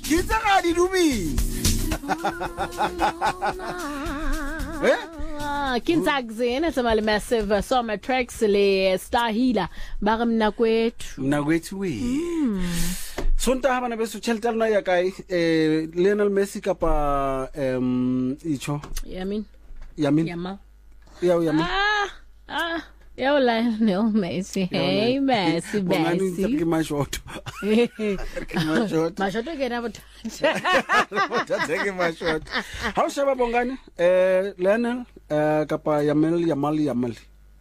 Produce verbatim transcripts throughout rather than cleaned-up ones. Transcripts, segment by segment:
kitse ga di dumi eh Kinzakzene samale massive summer tracks le Star Healer ba re mna kwethu mna kwethu we Sonta bana beso tšhelete lona ya kae eh Lionel Messi kapa em icho Yamin Yamin Yamal ya Yamin ah ah ya Lionel Messi hey Messi Messi ngani ke mashoto ke mashoto mashoto ke na botha ke mashoto how shaba bongani eh Lionel eh kapa Yamal Yamal Yamal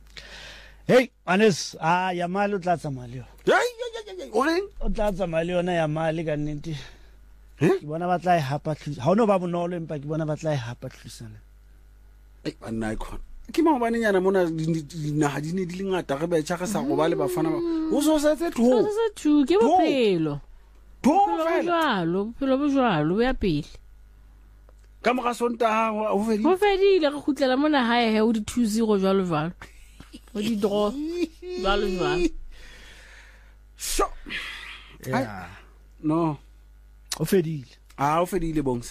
hey anes ah Yamal o tla tsamaya hey o reng o tla tsamaya yona Yamal ka nnete eh ke bona ba tla e hapa tlisa ha ono ba bonolo empa ke bona ba tla e hapa tlisana eh bana ikho ke mo bana nyana mona dinaga di ne di lengata ge ba tšha ge sa go ba le bafana o so setse tho o se thu ke bophelo tho jalo bophelo bo jalo ya pele ka mo ga Sonta o fedi o fedile go khutlela mona hae he o di two zero jalo jalo o di draw jalo jalo so yeah no o fedile ah o fedile bongs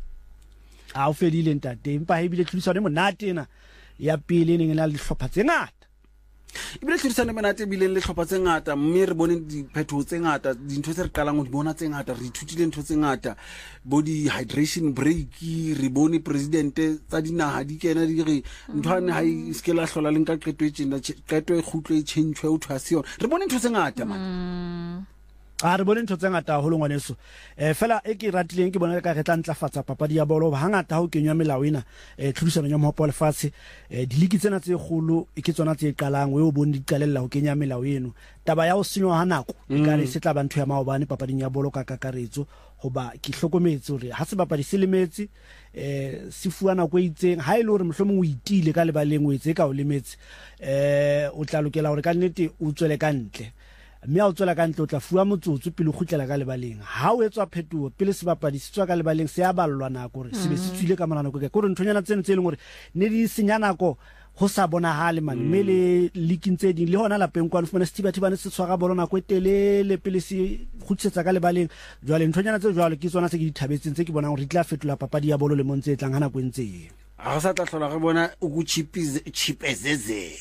ah o fedile ntate empa he bile tlhusane monate na ya pele ne ngena le hlopha tse ngata ibile tlhusane monate bile le hlopha tse ngata mme re bone diphetho tse ngata dintho tse re qalang go di bona tse ngata re ithutile ntho tse ngata body hydration break re bone president tsa dinaga di kena di re nthwane ha e skela hlola le nka qetwe tsena qetwe khutlo e tshentshwe o thwase yona re bone ntho tse ngata man a re bone ntho tse ngata holo ngwaneso eh fela e ke ratileng ke bona ka re tla ntlafatsa papadi ya bolo ha ngata ha o kenywa melao ena eh tlhodisano ya mohopo lefatshe eh diliki tsena tse kgolo e ke tsona tse qalang we o bone di qalella ho kenya melao eno taba ya o senywa ha nako e ka re se tla ba ntho ya maobane papading ya bolo ka kakaretso hoba ke hlokometse hore ha se bapadi se lemetse eh se fuwa nako e itseng ha ile hore mohlomong o itile ka lebaleng o etse ka o lemetse eh o tla lokela hore ka nnete o tswele ka ntle mme a o tswela ka ntle o tla fuwa motsotso pele o khutlela ka lebaleng ha o etswa phetuo pele se bapadi se tswa ka lebaleng se a ballwa nako re se be se tswile ka monana go ke gore nthonyana tsene tse leng gore ne di senya nako ho sa bona hale man mme le leaking tse ding le hona lapeng kwa fumana stibathe bana se tshwara bolo nako e telele pele se khutsetsa ka lebaleng jwale nthonyana tse jwalo ke tsona tse ke di thabetseng tse ke bona gore di tla fetola papadi ya bolo le montse e tlang hana go ntse a sa tla hlola re bona o go chipize chipezeze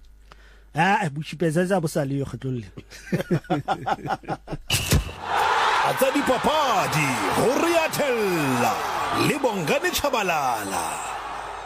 ah buchipezeza bo sa le yo kgetlolle atsa di papadi ho riathella le Bongani Chabalala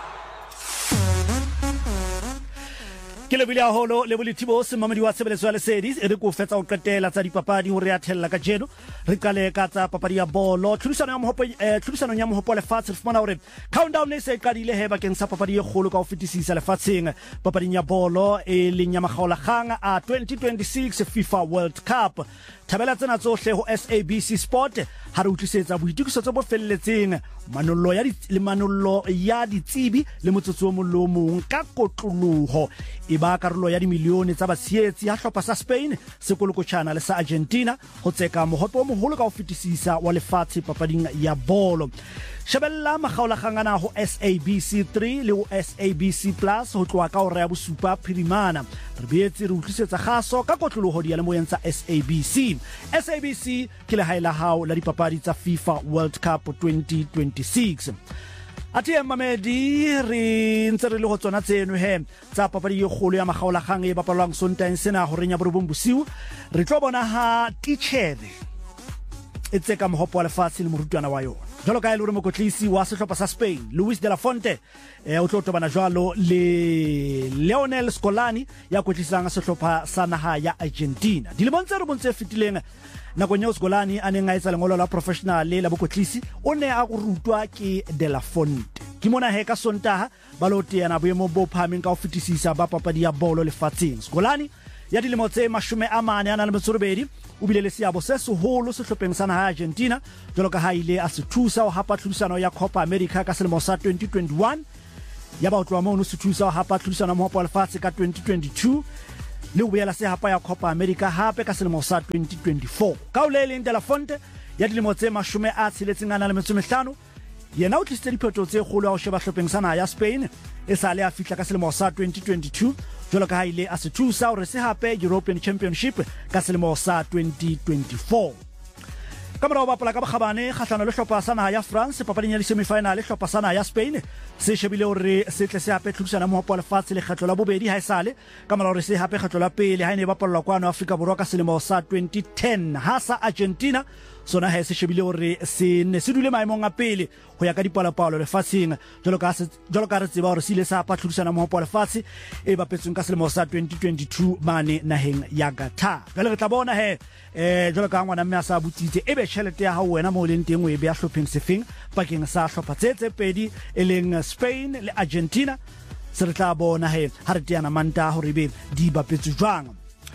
ke le bile holo le bolithibo se mamedi wa tshebeletso ya lesedi e re go fetsa o qetela tsa dipapadi ho re athella ka jeno re qale ka tsa papadi ya bolo tlhodisano ya mohopo eh tlhodisano ya mohopo le fatshe re fumana hore countdown e se qadile he bakeng sa papadi e kgolo ka ho fetisisa lefatsheng papading ya bolo e leng ya makgaola kgang a twenty twenty-six FIFA World Cup thabela tsena tsohle ho S A B C Sport ha re utlisetsa boitikiso tso bo felletseng manollo ya le manollo ya ditsebi le motsotso mo lomong ka kotloloho e ba karolo ya dimilione tsa batsietsi ha hlopha sa Spain sekolokotshana le sa Argentina ho tseka mohopo mo holo ka ho fetisisa wa lefatshe papading ya bolo shebella makgaola gangana ho S A B C three le ho S A B C Plus ho tloa ka hora ya bosupa phirimana re beetse re utlisetsa kgaso ka kotloloho di ya le moyeng tsa S A B C S A B C ke le haela hao la dipapadi tsa FIFA World Cup twenty twenty-six Ati mamedi re ntse re le go tsona tseno he tsa papadi e kgolo ya magaola gang e bapalwang Sontaga sena go renya borobong bosiu re tlo bona ha tichere e tseka mohopo wa lefatshe le morutwana wa yona jalo ka ile re mokotlisi wa sehlopha sa Spain Luis de la Fuente e o tlo tobana jwalo le Lionel Scolani ya kwetlisang sehlopha sa naha ya Argentina dilemong tse re bontse fitileng nakong ya Scolani a neng a etsa lengolo la professional la bokotlisi o ne a go rutwa ke de la Fuente ke mona he ka Sontaga ba lo teana boemo bo phameng ka ho fetisisa ba papadi ya bolo lefatsheng Scolani ya dilemo tse mashome a mane ana le motsorobedi o bile le seabo se seholo sehlopheng sa naha ya Argentina jalo ka ha ile a se thusa ho hapa tlhodisano ya Copa America ka selemo sa twenty twenty-one ya ba o tloa mo no se thusa ho hapa tlhodisano mo hopa lefatshe ka twenty twenty-two le o boela se hapa ya Copa America hape ka selemo sa twenty twenty-four ka o le leng de la Fuente ya dilemo tse mashome a tsheletseng ana le metsomehlano yena o tlisitse diphetho tse kgolo ho sheba hlopheng sa naha ya Spain e sa le a fitla ka selemo sa twenty twenty-two jolo ka ha ile a se thusa hore se hape European Championship ka selemo sa twenty twenty-four ka morao bapala ka bogabane kgatlhano le hlopha sa naha ya France papading ya di-semifinale hlopha sa naha ya Spain se shebile hore se tle se hape tlhodisano mmoho wa lefatshe le kgetlo la bobedi ha esale ka morao re se hape kgetlo la pele ha ene ba bapallwa kwano Afrika Borwa ka selemo sa twenty ten ha sa Argentina sona ha se shebile hore se ne se dule maemong a pele ho ya ka dipalopalo lefatsheng jalo ka jalo ka re tseba hore se ile sa pa tlhodisano mmoho wa lefatshe e bapetsweng ka selemo sa twenty twenty-two mane naheng ya Qatar jalo re tla bona he eh jalo ka ngwana mme a sa butsitse ebe tšhelete ya hao wena mo leng teng o e be ya hlopheng sefeng pakeng sa hlopha tse pedi e leng Spain le Argentina se re tla bona he ha re teana manta hore be di bapetse jwang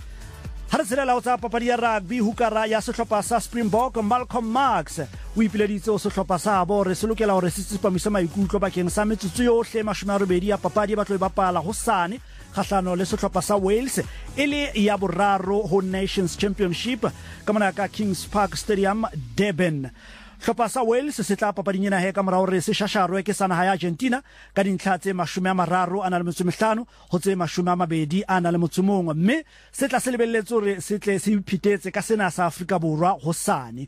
ha re tsela la tsa papadi ya rugby hukara ya sehlopha sa Springbok Malcolm Marx o ipileditse o sehlopha sa bo re se lokela hore se tsepamisa maikutlo bakeng sa metsotso yohle mashome a robedi ya papadi ba tlo e bapala hosane kgahlano le sehlopha sa Wales e le ya boraro ho Nations Championship ka mona ka Kings Park Stadium Durban hlopha sa Wales se tla papading ena he ka morao re se shasharwe ke sa naha ya Argentina ka dintlha tse mashome a mararo a na le metso mehlano ho tse mashome a mabedi a na le motso mong mme se tla se lebelletse hore se tle se iphithetse ka sena sa Afrika Borwa hosane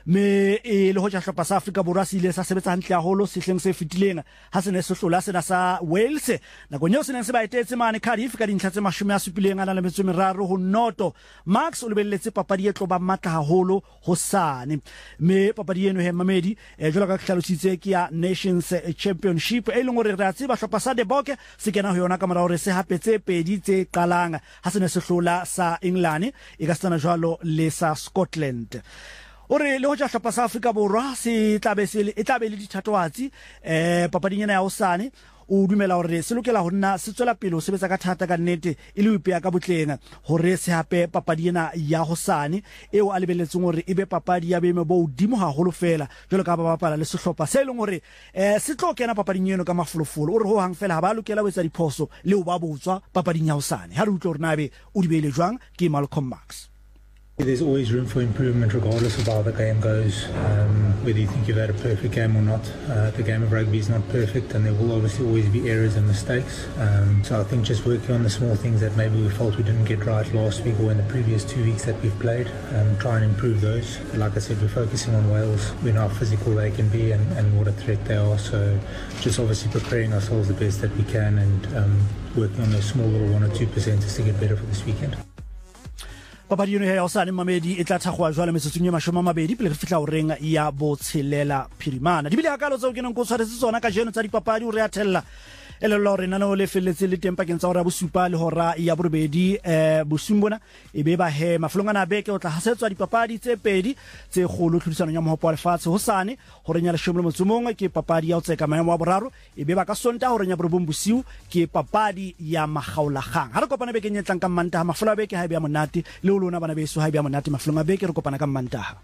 me e le ho ja hlopha sa Afrika Borwa se ile sa sebetsa hantle haholo sehleng se fitileng ha se ne se hlola sena sa Wales nako nyeo se ne se ba etetse mane Cardiff ka dintlha tse mashome a supileng a na le metso meraro ho noto Max o lebelletse papadi e tlo ba matla haholo hosane me papadi eno he mamedi e jwalo ka hlalositse ke ya Nations Championship e leng hore re a tseba hlopha sa Deboke se kena ho yona ka morao re se hapetse pedi tse qalang ha se ne se hlola sa England e ka tsana jwalo le sa Scotland ore le ho ja hlopha sa Afrika Borwa se tlabe se e tlabe le dithatwatsi eh papading ena ya hosane o dumela hore se lokela ho nna se tswela pele o sebetsa ka thata ka nnete e le upeya ka botleng hore se hape papadi ena ya hosane eo a lebelletseng hore e be papadi ya boemo bo hodimo haholo fela jwalo ka ba bapala le sehlopha se leng hore eh se tlo kena papading eno ka mafolofolo ore ho hang fela ha ba lokela ho etsa diphoso le ho ba botswa papading ya hosane ha re utlwa hore nabe o di beile jwang ke Malcolm Marx. There's always room for improvement regardless of how the game goes, um, whether you think you've had a perfect game or not. Uh, the game of rugby is not perfect and there will obviously always be errors and mistakes. Um, so I think just working on the small things that maybe we felt we didn't get right last week or in the previous two weeks that we've played, um, try and improve those. Like I said, we're focusing on Wales. We know how physical they can be and, and what a threat they are. So just obviously preparing ourselves the best that we can and um, working on those small little one or two percenters to get better for this weekend. papadi eno ya hosane mamedi e tla thagwa jwale metsotsong ya mashome a mabedi pele re fitla ho reng ya botshelela phirimana di bile hakalo tsa o keneng go tshwaretse tsona ka jeno tsa dipapadi o re a thella e le lore nana o le felletse le tempa ke ntsa hora bosupa le hora ya borobedi eh bosumbona e be ba he maflongana beke o tla hasetswa dipapadi tse pedi tse kgolo tlhodisano ya mohopo wa lefatshe hosane hore nya le shome le motsomong ke papadi ya o tseka maemo wa boraro e be ba ka sonta hore nya borobong bosiu ke papadi ya magaulagang ha re kopana beke nyetlang ka manta maflola beke ha e be ya monate le o lona bana beso ha e be ya monate maflonga beke re kopana ka manta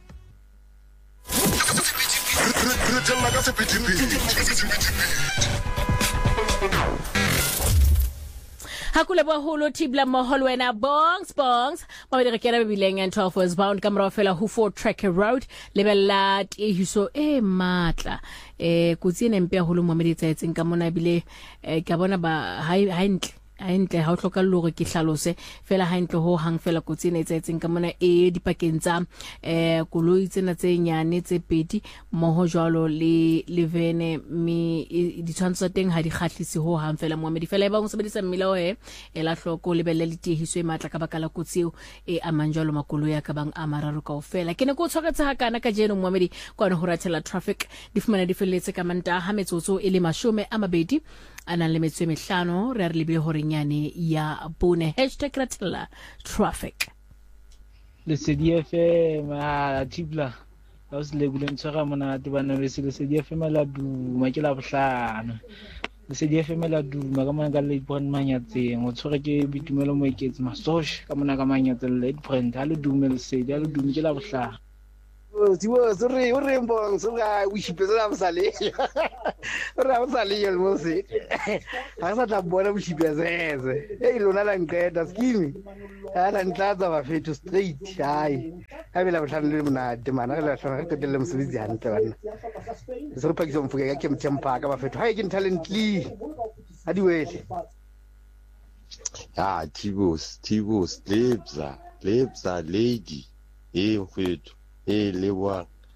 Hakule boholo tibla moholo wena bongs bongs ba re kena bileng and twelve was bound camera fela who for Tracker Road lebella e hiso e matla eh kutsine mpe holo mo meditsa etseng ka mona bile ka bona ba ha ntle a ntle ha o hloka lore ke hlalose fela ha ntle ho hang fela kutsine etsa etseng ka mona e dipakeng tsa eh koloi tsena tse nyane tse pedi moho jwalo le le vene mi di tshwantsha teng ha di khahlise ho hang fela Mohammed fela e ba go sebedisa mmila o he e la hloko le belle le tehiso e matla ka bakala kutsio e amanjalo makoloi ya ka bang a mararo ka ofela ke ne go tshwaretse ha kana ka jeno Mohammed kwana ho rathela traffic di fumana di felletse ka manta ha metsotso e le mashome a mabedi ana le metso mehlano re re lebile hore nyane ya bone hashtag ratella traffic le C D F ma tibla ba se le bule ntshega mona te bana le C D F ma la du ma ke la bohlano le C D F ma la du ma ka mona ka le bon manyatse mo tshore ke bitumelo mo iketse masosh ka mona ka manyatse le print ha le dumel se ya le dumi ke la bohlano Tiwo sorry ore mbong so ga o shipetse la msale re a msale yel mo se ha sa tla bona o shipetse e lona la nketa skimi ana ntlatsa ba fetu straight hai ha bela botlhano le mona de mana re la tlhana ke tele mosebetsi hantle bana se re pakisa mfuke ka ke mtempa ka ba fetu ha ke talently ha di wele ah Tibos Tibos lebza lebza lady e mfethu e lewa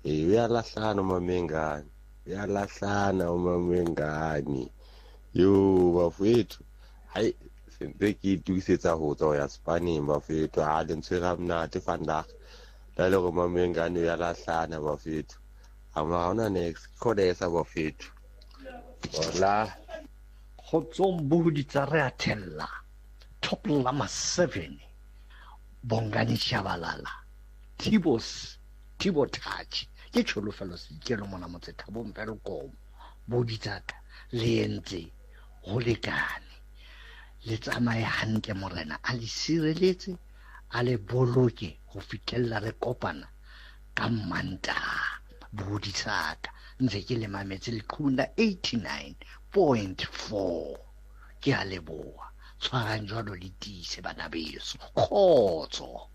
Eh uyalahlana uMamengani. Uyalahlana uMamengani. Yo bafethu. Hayi sente ke itukisetsa ho tswa ya Spain bafethu. Ha le ntshwera mnate vandag. Dale go Mamengani uyalahlana bafethu. Ama hona next kodesa bafethu. Hola. Kgotsong bohodi tsa re a thella. Top lama seven. Bongani Shabalala. Tibos. Tibo touch. Ke tsholofelo se ikelo mona motse Thabo Mpeloko. Bohodi tsaka le entse go lekane. Le tsamaye hantle morena a le sireletse a le boloke go fitlhella re kopana ka Mantaha. Bohodi tsaka ntse ke le mametse le khunda eighty-nine point four. Ke a leboa tshwarang jwalo le tise bana beso khotso.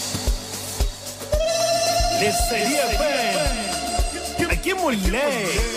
Lesedi F M ke moleng